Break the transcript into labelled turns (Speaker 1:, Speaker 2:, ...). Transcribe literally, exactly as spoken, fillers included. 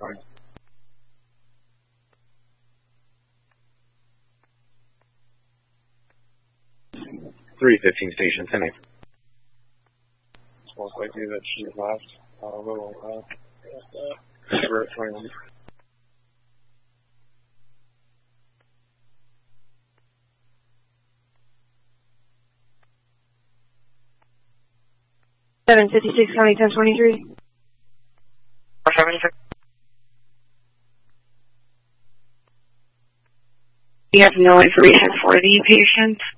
Speaker 1: fine.
Speaker 2: three fifteen station, ten eight.
Speaker 1: It's most likely that she's left. Uh, a little, uh, we're at twenty-one.
Speaker 3: seven fifty-six County ten twenty-three.
Speaker 4: You have no information for the patient?